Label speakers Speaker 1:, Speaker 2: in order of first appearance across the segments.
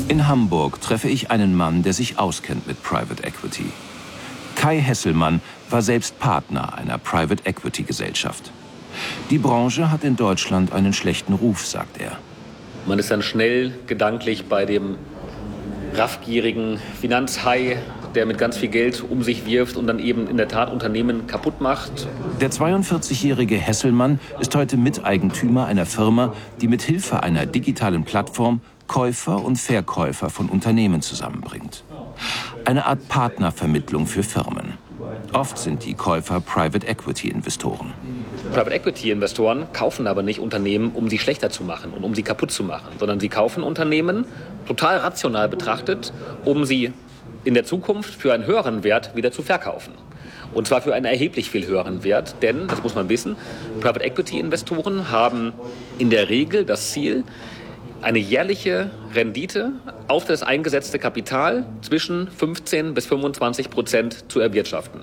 Speaker 1: In Hamburg treffe ich einen Mann, der sich auskennt mit Private Equity. Kai Hesselmann war selbst Partner einer Private Equity Gesellschaft. Die Branche hat in Deutschland einen schlechten Ruf, sagt er.
Speaker 2: Man ist dann schnell gedanklich bei dem raffgierigen Finanzhai, der mit ganz viel Geld um sich wirft und dann eben in der Tat Unternehmen kaputt macht.
Speaker 1: Der 42-jährige Hesselmann ist heute Miteigentümer einer Firma, die mit Hilfe einer digitalen Plattform Käufer und Verkäufer von Unternehmen zusammenbringt. Eine Art Partnervermittlung für Firmen. Oft sind die Käufer Private Equity Investoren.
Speaker 2: Private Equity Investoren kaufen aber nicht Unternehmen, um sie schlechter zu machen und um sie kaputt zu machen, sondern sie kaufen Unternehmen, total rational betrachtet, um sie in der Zukunft für einen höheren Wert wieder zu verkaufen. Und zwar für einen erheblich viel höheren Wert, denn, das muss man wissen, Private Equity Investoren haben in der Regel das Ziel, eine jährliche Rendite auf das eingesetzte Kapital zwischen 15% bis 25% zu erwirtschaften.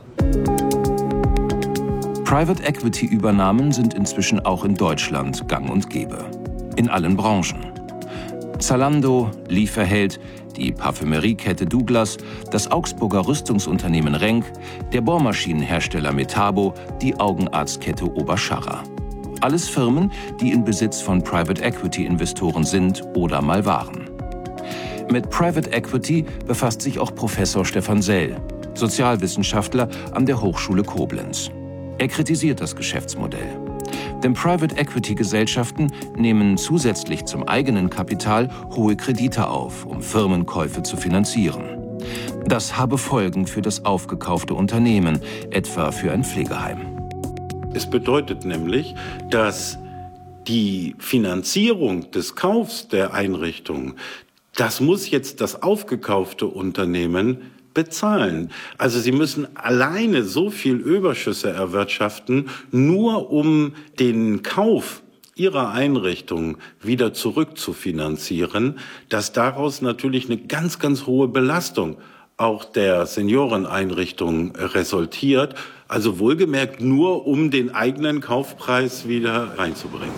Speaker 1: Private Equity Übernahmen sind inzwischen auch in Deutschland gang und gäbe. In allen Branchen. Zalando, Lieferheld, die Parfümeriekette Douglas, das Augsburger Rüstungsunternehmen Renk, der Bohrmaschinenhersteller Metabo, die Augenarztkette Oberscharrer. Alles Firmen, die in Besitz von Private Equity Investoren sind oder mal waren. Mit Private Equity befasst sich auch Professor Stefan Sell, Sozialwissenschaftler an der Hochschule Koblenz. Er kritisiert das Geschäftsmodell. Denn Private Equity Gesellschaften nehmen zusätzlich zum eigenen Kapital hohe Kredite auf, um Firmenkäufe zu finanzieren. Das habe Folgen für das aufgekaufte Unternehmen, etwa für ein Pflegeheim.
Speaker 3: Es bedeutet nämlich, dass die Finanzierung des Kaufs der Einrichtung, das muss jetzt das aufgekaufte Unternehmen bezahlen. Also sie müssen alleine so viel Überschüsse erwirtschaften, nur um den Kauf ihrer Einrichtung wieder zurückzufinanzieren, dass daraus natürlich eine ganz, ganz hohe Belastung auch der Senioreneinrichtung resultiert. Also wohlgemerkt nur, um den eigenen Kaufpreis wieder reinzubringen.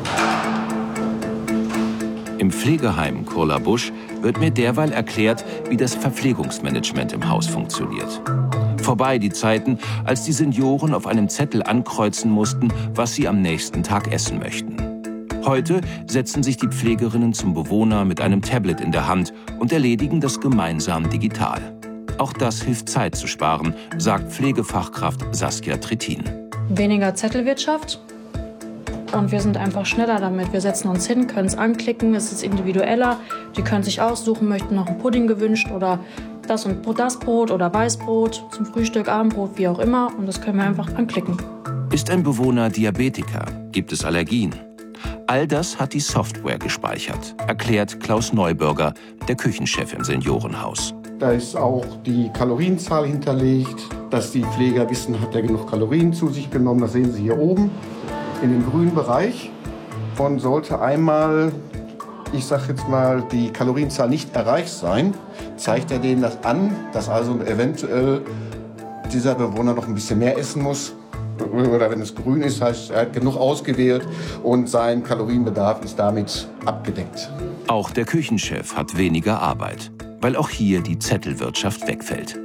Speaker 1: Im Pflegeheim Kurla Busch wird mir derweil erklärt, wie das Verpflegungsmanagement im Haus funktioniert. Vorbei die Zeiten, als die Senioren auf einem Zettel ankreuzen mussten, was sie am nächsten Tag essen möchten. Heute setzen sich die Pflegerinnen zum Bewohner mit einem Tablet in der Hand und erledigen das gemeinsam digital. Auch das hilft Zeit zu sparen, sagt Pflegefachkraft Saskia Trittin.
Speaker 4: Weniger Zettelwirtschaft und wir sind einfach schneller damit. Wir setzen uns hin, können es anklicken, es ist individueller. Die können sich aussuchen, möchten noch einen Pudding gewünscht oder das und das Brot oder Weißbrot zum Frühstück, Abendbrot, wie auch immer. Und das können wir einfach anklicken.
Speaker 1: Ist ein Bewohner Diabetiker? Gibt es Allergien? All das hat die Software gespeichert, erklärt Klaus Neubürger, der Küchenchef im Seniorenhaus.
Speaker 5: Da ist auch die Kalorienzahl hinterlegt, dass die Pfleger wissen, hat er genug Kalorien zu sich genommen. Das sehen Sie hier oben in dem grünen Bereich. Und sollte einmal, ich sage jetzt mal, die Kalorienzahl nicht erreicht sein, zeigt er denen das an, dass also eventuell dieser Bewohner noch ein bisschen mehr essen muss. Oder wenn es grün ist, heißt er hat genug ausgewählt und sein Kalorienbedarf ist damit abgedeckt.
Speaker 1: Auch der Küchenchef hat weniger Arbeit, weil auch hier die Zettelwirtschaft wegfällt.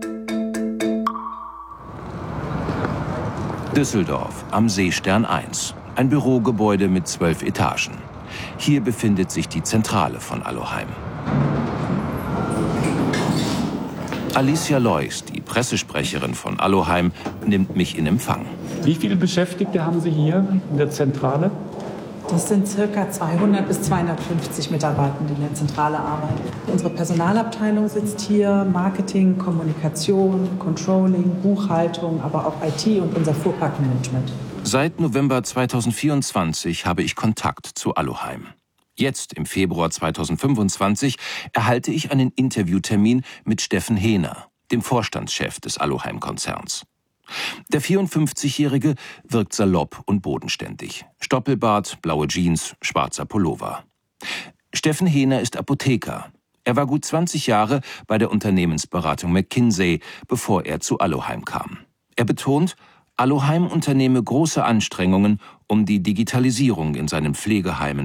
Speaker 1: Düsseldorf am Seestern 1, ein Bürogebäude mit 12 Etagen. Hier befindet sich die Zentrale von Alloheim. Alicia Lois, die Pressesprecherin von Alloheim, nimmt mich in Empfang.
Speaker 6: Wie viele Beschäftigte haben Sie hier in der Zentrale?
Speaker 7: Das sind ca. 200 bis 250 Mitarbeitende, die in der Zentrale arbeiten. Unsere Personalabteilung sitzt hier, Marketing, Kommunikation, Controlling, Buchhaltung, aber auch IT und unser Fuhrparkmanagement.
Speaker 1: Seit November 2024 habe ich Kontakt zu Alloheim. Jetzt, im Februar 2025, erhalte ich einen Interviewtermin mit Steffen Hehner, dem Vorstandschef des Alloheim-Konzerns. Der 54-Jährige wirkt salopp und bodenständig. Stoppelbart, blaue Jeans, schwarzer Pullover. Steffen Hehner ist Apotheker. Er war gut 20 Jahre bei der Unternehmensberatung McKinsey, bevor er zu Alloheim kam. Er betont, Alloheim unternehme große Anstrengungen, um die Digitalisierung in seinen Pflegeheimen